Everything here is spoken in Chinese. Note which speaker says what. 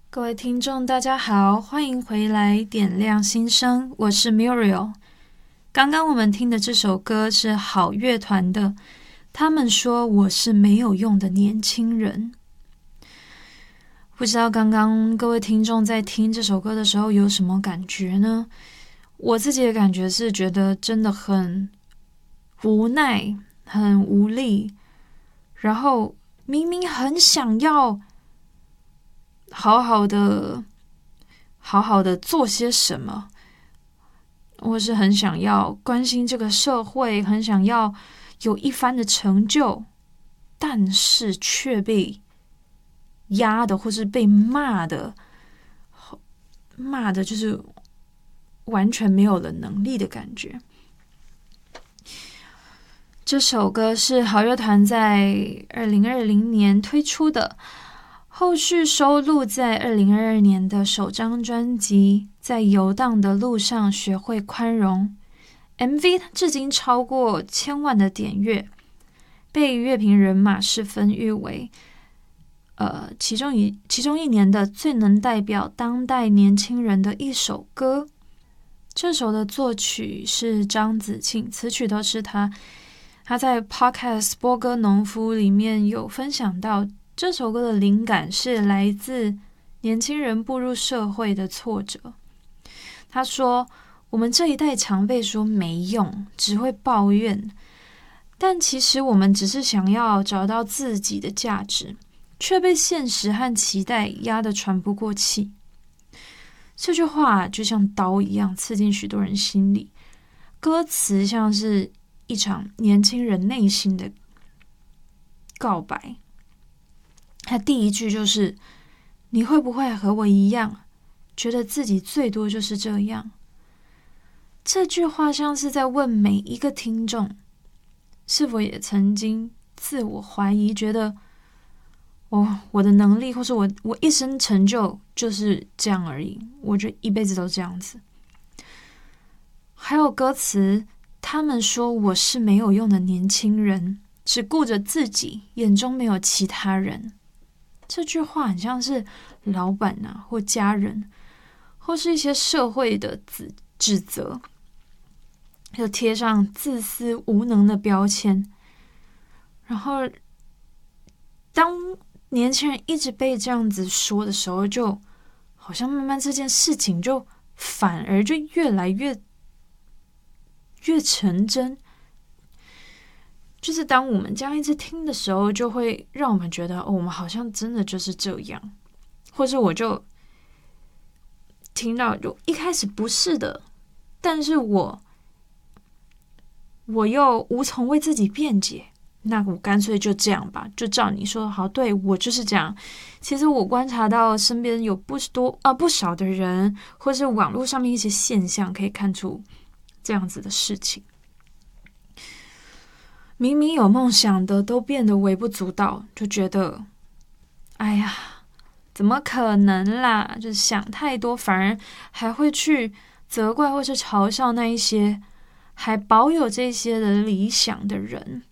Speaker 1: 各位听众，大家好，欢迎回来点亮心声，我是 Muriel。刚刚我们听的这首歌是好乐团的，他们说我是没有用的年轻人。不知道刚刚各位听众在听这首歌的时候有什么感觉呢？我自己的感觉是觉得真的很无奈，很无力，然后明明很想要好好的做些什么，或是很想要关心这个社会，很想要有一番的成就，但是却被压的，或是被骂的就是完全没有了能力的感觉。这首歌是好乐团在2020年推出的，后续收录在2022年的首张专辑《在游荡的路上学会宽容》。MV 至今超过1000万的点阅，被乐评人马世芬誉为其中一年的最能代表当代年轻人的一首歌。这首的作曲是张子庆，词曲都是他。他在 Podcast 播歌农夫里面有分享到，这首歌的灵感是来自年轻人步入社会的挫折。他说，我们这一代常被说没用，只会抱怨，但其实我们只是想要找到自己的价值，却被现实和期待压得喘不过气。这句话就像刀一样刺进许多人心里，歌词像是一场年轻人内心的告白。他第一句就是你会不会和我一样，觉得自己最多就是这样。这句话像是在问每一个听众，是否也曾经自我怀疑，觉得我的能力或是我一生成就就是这样而已，我就一辈子都这样子。还有歌词，他们说我是没有用的年轻人，只顾着自己，眼中没有其他人。这句话很像是老板啊，或家人，或是一些社会的指责，又贴上自私无能的标签。然后当年轻人一直被这样子说的时候，就好像慢慢这件事情就反而就越来越成真。就是当我们这样一直听的时候，就会让我们觉得我们好像真的就是这样，或者我就听到就一开始不是的，但是我又无从为自己辩解，那我干脆就这样吧，就照你说的好，对，我就是这样。其实我观察到身边有不少的人，或是网络上面一些现象，可以看出这样子的事情。明明有梦想的都变得微不足道，就觉得哎呀，怎么可能啦，就是想太多，反而还会去责怪或是嘲笑那一些还保有这些的理想的人。